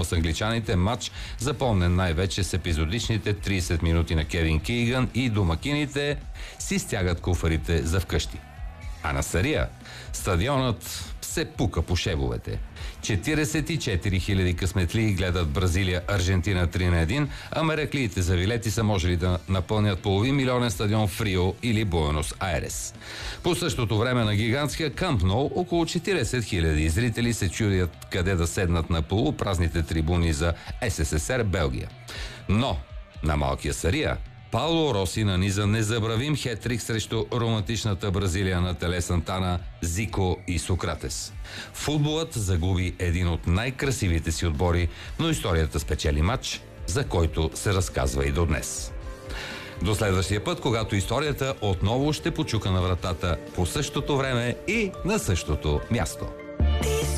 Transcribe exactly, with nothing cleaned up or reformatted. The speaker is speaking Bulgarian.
с англичаните, матч запомнен най-вече с епизодичните трийсет минути на Кевин Кейгън и домакините си стягат куфарите за вкъщи. А на Сария стадионът се пука по шебовете. четирийсет и четири хиляди късметлии гледат Бразилия Аржентина три на едно, а мераклиите за вилети са можели да напълнят половин милионен стадион в Рио или Буенос Айрес. По същото време на гигантския Камп Ноу около четирийсет хиляди зрители се чудят къде да седнат на полупразните трибуни за Ес Ес Ес Ер Белгия. Но на малкия Сария Пауло Роси наниза незабравим хетрик срещу романтичната Бразилия на Теле Сантана, Зико и Сократес. Футболът загуби един от най-красивите си отбори, но историята спечели матч, за който се разказва и до днес. До следващия път, когато историята отново ще почука на вратата по същото време и на същото място.